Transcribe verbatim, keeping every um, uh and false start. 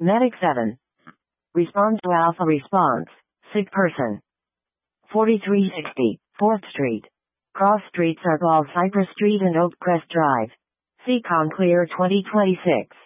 Medic seven. Respond to Alpha response. Sick person. forty-three sixty, fourth Street. Cross Streets are Ball Cypress Street and Oak Crest Drive. Seacon Clear twenty twenty-six.